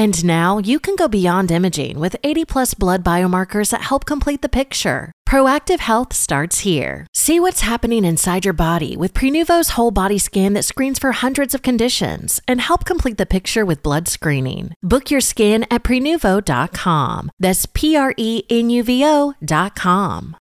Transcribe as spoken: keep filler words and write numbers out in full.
And now you can go beyond imaging with eighty plus blood biomarkers that help complete the picture. Proactive Health starts here. See what's happening inside your body with Prenuvo's whole body scan that screens for hundreds of conditions and help complete the picture with blood screening. Book your scan at Prenuvo dot com. That's P R E N U V O dot com.